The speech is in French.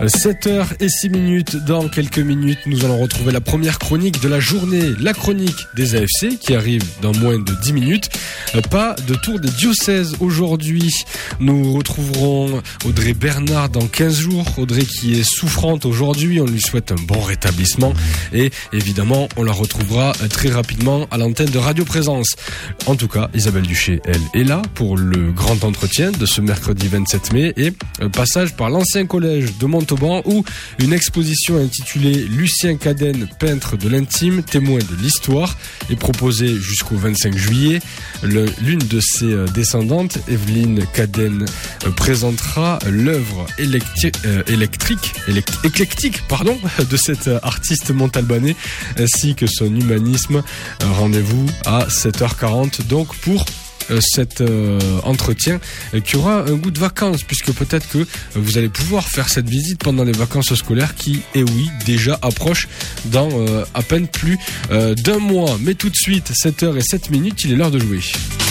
7h06. Dans quelques minutes, nous allons retrouver la première chronique de la journée, la chronique des AFC qui arrive dans moins de 10 minutes. Pas de tour des diocèses aujourd'hui. Nous retrouverons Audrey Bernard dans 15 jours. Audrey qui est souffrante aujourd'hui, on lui souhaite un bon rétablissement et évidemment on la retrouvera très rapidement à l'antenne de Radio Présence. En tout cas, Isabelle Duché, elle, est là pour le grand entretien de ce mercredi 27 mai et un passage par l'ancien collège de Montauban où une exposition intitulée Lucien Cadenne, peintre de l'intime, témoin de l'histoire, est proposée jusqu'au 25 juillet. L'une de ses descendantes, Evelyne Cadenne, présentera l'œuvre éclectique de cet artiste montalbanais ainsi que son humanisme. Rendez-vous à 7h40 donc pour cet entretien qui aura un goût de vacances puisque peut-être que vous allez pouvoir faire cette visite pendant les vacances scolaires qui, oui, déjà approchent dans à peine plus d'un mois. Mais tout de suite, 7h07, il est l'heure de jouer.